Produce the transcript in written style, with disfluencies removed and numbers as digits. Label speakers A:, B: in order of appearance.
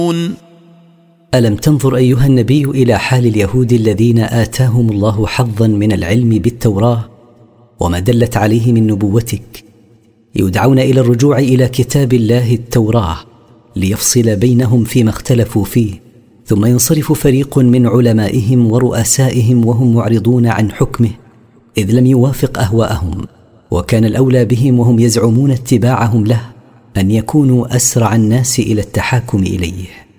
A: ألم تنظر أيها النبي إلى حال اليهود الذين آتاهم الله حظا من العلم بالتوراة وما دلت عليه من نبوتك، يدعون إلى الرجوع إلى كتاب الله التوراة ليفصل بينهم فيما اختلفوا فيه، ثم ينصرف فريق من علمائهم ورؤسائهم وهم معرضون عن حكمه إذ لم يوافق أهواءهم، وكان الأولى بهم وهم يزعمون اتباعهم له أن يكونوا أسرع الناس إلى التحاكم إليه.